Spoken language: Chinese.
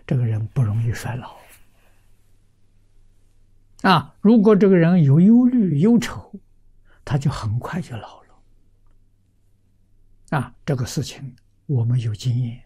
这个人不容易衰老。如果这个人有忧虑、忧愁，他就很快就老了。这个事情我们有经验。